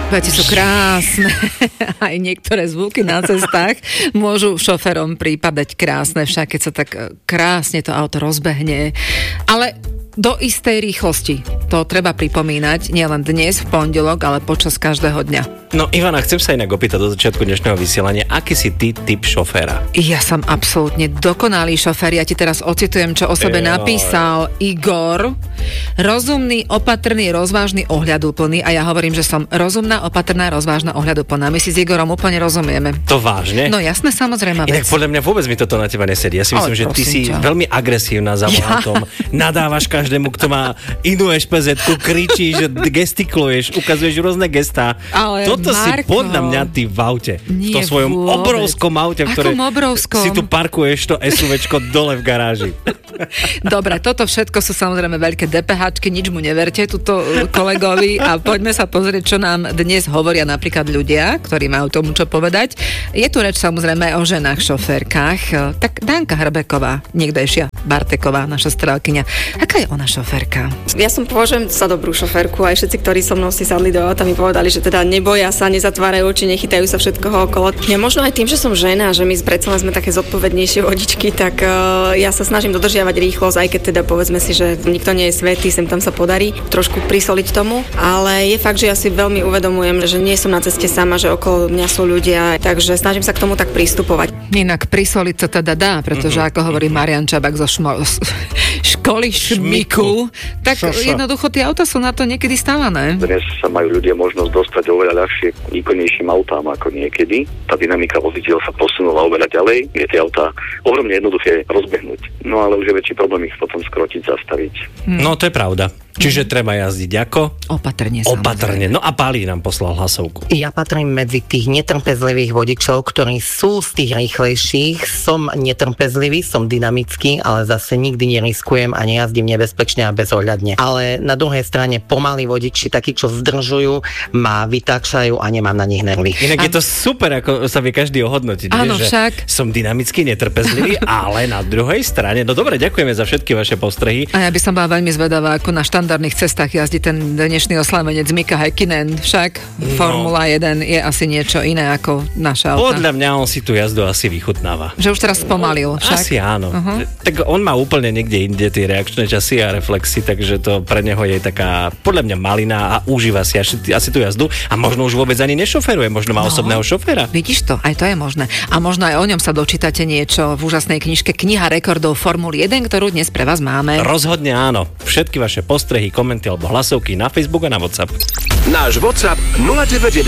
Veci sú krásne. Aj niektoré zvuky na cestách môžu šoférom prípadať krásne, však keď sa tak krásne to auto rozbehne. Ale do istej rýchlosti. To treba pripomínať nielen dnes, v pondelok, ale počas každého dňa. No Ivana, chcem sa inak opýtať do začiatku dnešného vysielania, aký si ty typ šoféra? Ja som absolútne dokonalý šofér. Ja ti teraz ocitujem, čo o sebe napísal Igor. Rozumný, opatrný, rozvážny, ohľaduplný. A ja hovorím, že som rozumná, opatrná, rozvážna, ohľaduplná. My si s Igorom úplne rozumieme. To vážne? No jasné, samozrejme. Inak podľa mňa vôbec mi toto na teba nesedí. Ja si myslím, že ty si veľmi agresívna za volantom. Nadávaš každému, kto má inú ešpezetku, kričíš, gestikuluješ, ukazuješ rôzne gestá. Ale toto Marko, si podľa mňa ty v aute. Nie, v tom svojom vôbec. obrovskom aute, v ktorej si tu parkuješ to SUVčko dole v garáži. Dobre, toto všetko sú samozrejme veľké DPHčky, nič mu neverte tuto kolegovi a poďme sa pozrieť, čo nám dnes hovoria napríklad ľudia, ktorí majú tomu čo povedať. Je tu reč samozrejme o ženách šoférkach. Tak Danka Hrbeková, niekdejšia Barteková, naša strelkyňa. Aká je ona šoférka? Ja som považujem za dobrú šoférku, aj všetci, ktorí so mnou si sadli do auta, mi povedali, že teda neboja sa, nezatvárajú oči, nechytajú sa všetkoho okolo. Ja možno aj tým, že som žena, že my predsa sme také zodpovednejšie vodičky, tak ja sa snažím dodržiavať rýchlosť, aj keď teda povedzme si, že nikto nie je svätý, sem tam sa podarí trošku prisoliť tomu, ale je fakt, že ja si veľmi uvedomujem, že nie som na ceste sama, že okolo mňa sú ľudia, takže snažím sa k tomu tak pristupovať. Inak prisoliť sa teda dá, pretože ako hovorí Marian Čabak zo školy Šmiku, tak jednoducho tie auta sú na to niekedy stávané. Dnes sa majú ľudia možnosť dostať oveľa ľahšie k výkonnejším autám ako niekedy. Tá dynamika vozidiel sa posunula oveľa ďalej, je tie autá ohromne jednoduché rozbehnúť. No ale už je väčší problém ich potom skrotiť, zastaviť. No to je pravda. Čiže treba jazdiť ako? Opatrne. Opatrne. No a Pali nám poslal hlasovku. Ja patrím medzi tých netrpezlivých vodičov, ktorí sú z tých rýchlejších. Som netrpezlivý, som dynamický, ale zase nikdy neriskujem a nejazdím nebezpečne a bezohľadne. Ale na druhej strane pomalí vodiči, takí, čo zdržujú, ma vytáčajú a nemám na nich nervy. Inak je to super, ako sa vie každý ohodnotiť. Áno, že však. Som dynamický, netrpezlivý, ale na druhej strane, no dobre, ďakujeme za všetky vaše postrehy. A ja by som bola veľmi zvedavá, ako na štandardných cestách jazdí ten dnešný oslavenec Mika Häkkinen. Však Formula 1 je asi niečo iné ako naša auta. Podľa mňa on si tú jazdu asi vychutnáva. Že už teraz spomalil, však? Asi áno. Tak on má úplne niekde inde tie reakčné časy a reflexy, takže to pre neho je taká, podľa mňa malina a užíva si asi tú jazdu a možno už vôbec ani nešoferuje, možno má osobného šoféra. Vidíš to, aj to je možné. A možno aj o ňom sa dočítate niečo v úžasnej knižke Kniha rekordov Formuly 1, ktorú dnes pre vás máme. Rozhodne áno. Všetky vaše postrehy, komenty alebo hlasovky na Facebook a na WhatsApp. Náš WhatsApp 0911